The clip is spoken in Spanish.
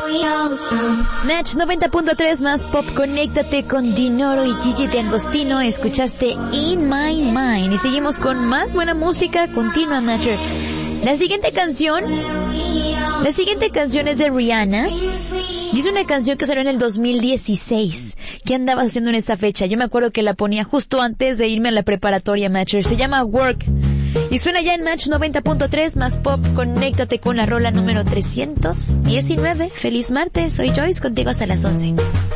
Match 90.3 más pop, conéctate con Dinoro y Gigi D'Agostino. Escuchaste In My Mind y seguimos con más buena música. Continúa, Matcher. La siguiente canción es de Rihanna y es una canción que salió en el 2016. ¿Qué andabas haciendo en esta fecha? Yo me acuerdo que la ponía justo antes de irme a la preparatoria, Matcher. Se llama Work y suena ya en Match 90.3 más pop. Conéctate con la rola número 319. Feliz martes, soy Joyce, contigo hasta las 11.